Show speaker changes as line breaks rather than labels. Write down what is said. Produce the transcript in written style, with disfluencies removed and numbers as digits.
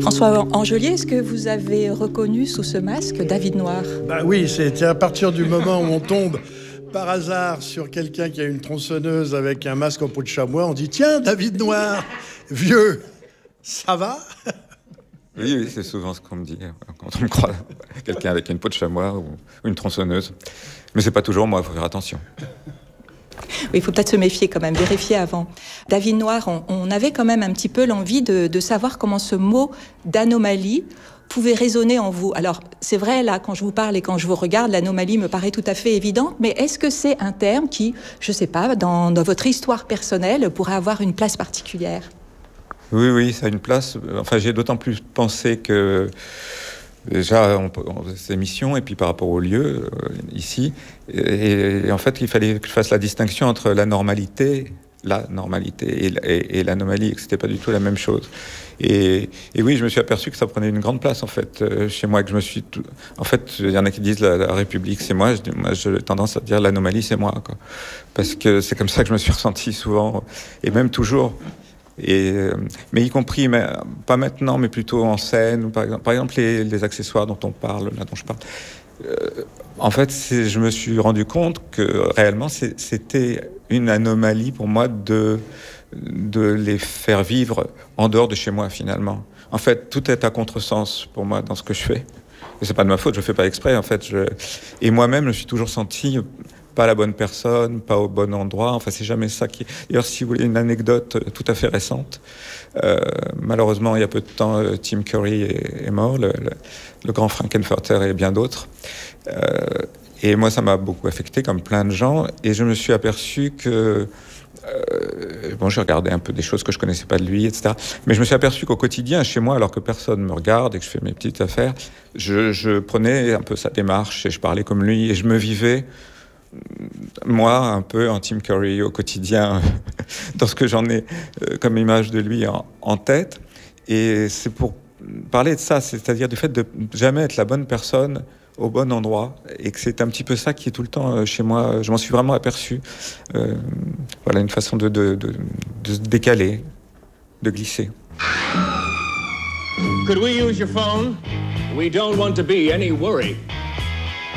François Angelier, est-ce que vous avez reconnu sous ce masque David Noir ?
Oui, c'était à partir du moment où on tombe par hasard sur quelqu'un qui a une tronçonneuse avec un masque en peau de chamois, on dit « Tiens, David Noir, vieux, ça va ?»
Oui, c'est souvent ce qu'on me dit quand on me croit, quelqu'un avec une peau de chamois ou une tronçonneuse. Mais c'est pas toujours moi, il faut faire attention.
Oui, il faut peut-être se méfier quand même, vérifier avant. David Noir, on avait quand même un petit peu l'envie de savoir comment ce mot d'anomalie pouvait résonner en vous. Alors, c'est vrai, là, quand je vous parle et quand je vous regarde, l'anomalie me paraît tout à fait évidente, mais est-ce que c'est un terme qui, je sais pas, dans votre histoire personnelle, pourrait avoir une place particulière ?
Oui, ça a une place. Enfin, j'ai d'autant plus pensé que déjà, on faisait ces missions, et puis par rapport au lieu, ici, et en fait, il fallait que je fasse la distinction entre la normalité et l'anomalie, et que c'était pas du tout la même chose. Et oui, je me suis aperçu que ça prenait une grande place, en fait, chez moi, que je me suis... En fait, il y en a qui disent la République, c'est moi. Moi, j'ai tendance à dire l'anomalie, c'est moi, quoi. Parce que c'est comme ça que je me suis ressenti souvent, et même toujours. Mais y compris, mais pas maintenant, mais plutôt en scène, par exemple les accessoires dont on parle, là dont je parle. En fait, je me suis rendu compte que réellement c'était une anomalie pour moi de les faire vivre en dehors de chez moi finalement. En fait, tout est à contresens pour moi dans ce que je fais. Et c'est pas de ma faute, je fais pas exprès en fait. Et moi-même, je me suis toujours senti pas la bonne personne, pas au bon endroit. Enfin, c'est jamais ça qui... D'ailleurs, si vous voulez une anecdote tout à fait récente, malheureusement, il y a peu de temps, Tim Curry est mort, le grand Frankenfurter et bien d'autres. Et moi, ça m'a beaucoup affecté, comme plein de gens. Et je me suis aperçu que... j'ai regardé un peu des choses que je connaissais pas de lui, etc. Mais je me suis aperçu qu'au quotidien, chez moi, alors que personne me regarde et que je fais mes petites affaires, je prenais un peu sa démarche et je parlais comme lui et je me vivais... moi, un peu en Tim Curry au quotidien, dans ce que j'en ai comme image de lui en tête. Et c'est pour parler de ça, c'est-à-dire du fait de jamais être la bonne personne au bon endroit. Et que c'est un petit peu ça qui est tout le temps chez moi. Je m'en suis vraiment aperçu. Voilà, une façon de se décaler, de glisser.
Could we use your phone? We don't want to be any worry.